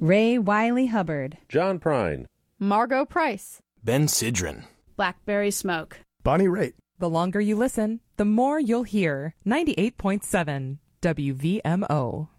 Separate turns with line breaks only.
Ray Wiley Hubbard,
John Prine,
Margot Price,
Ben Sidran,
Blackberry Smoke,
Bonnie Raitt.
The longer you listen, the more you'll hear. 98.7 WVMO.